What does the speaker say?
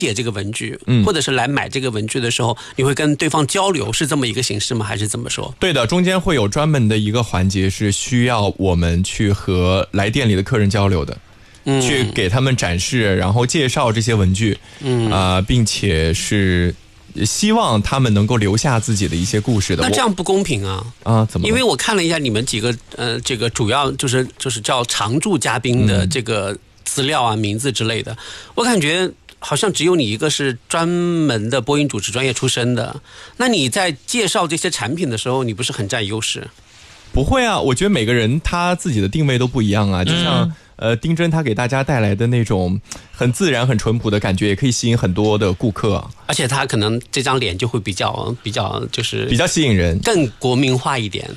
写这个文具，或者是来买这个文具的时候，你会跟对方交流，是这么一个形式吗？还是怎么说？ 对的，中间会有专门的一个环节是需要我们去和来店里的客人交流的。去给他们展示，然后介绍这些文具，并且是希望他们能够留下自己的一些故事的。 那这样不公平啊！ 怎么？ 因为我看了一下你们几个这个主要就是叫常驻嘉宾的这个资料啊、名字之类的，我感觉好像只有你一个是专门的播音主持专业出身的。那你在介绍这些产品的时候，你不是很占优势？ 不会啊，我觉得每个人他自己的定位都不一样啊，就像丁真他给大家带来的那种很自然很淳朴的感觉，也可以吸引很多的顾客， 而且他可能这张脸就会比较就是比较吸引人， 更国民化一点。